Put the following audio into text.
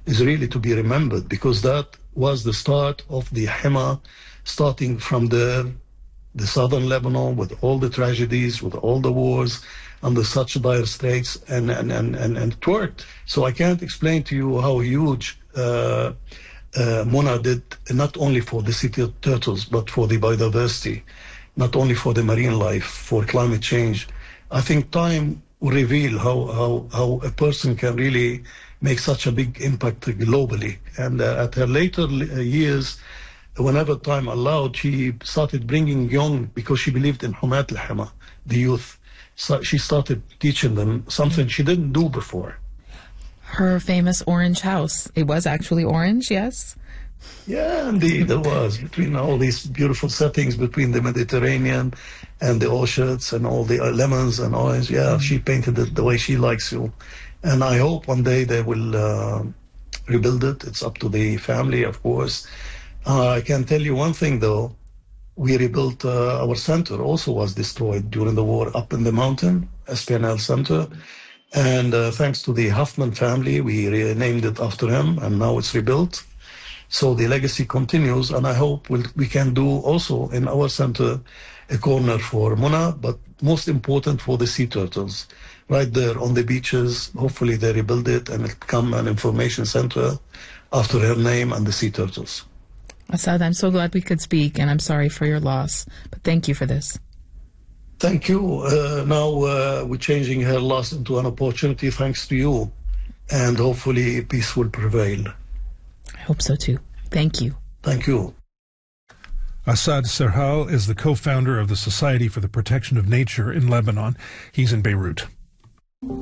is really to be remembered, because that was the start of the Hema, starting from there, the southern Lebanon, with all the tragedies, with all the wars, under such dire straits, and it worked. So I can't explain to you how huge Mona did, not only for the city of turtles, but for the biodiversity, not only for the marine life, for climate change. I think time will reveal how a person can really make such a big impact globally. And at her later years, whenever time allowed, she started bringing young, because she believed in Humat al-Hema, the youth. So she started teaching them something she didn't do before. Her famous orange house. It was actually orange, yes? Yeah, indeed, it was. Between all these beautiful settings, between the Mediterranean and the orchards and all the lemons and orange. Yeah, she painted it the way she likes to. And I hope one day they will rebuild it. It's up to the family, of course. I can tell you one thing, though. We rebuilt our center, also was destroyed during the war up in the mountain, SPNL Center. And thanks to the Huffman family, we renamed it after him, and now it's rebuilt. So the legacy continues, and I hope we can do also in our center a corner for Mona, but most important for the sea turtles. Right there on the beaches, hopefully they rebuild it and it become an information center after her name and the sea turtles. Assad, I'm so glad we could speak, and I'm sorry for your loss, but thank you for this. Thank you. Now we're changing her loss into an opportunity thanks to you, and hopefully peace will prevail. I hope so too. Thank you. Thank you. Assad Serhal is the co-founder of the Society for the Protection of Nature in Lebanon. He's in Beirut.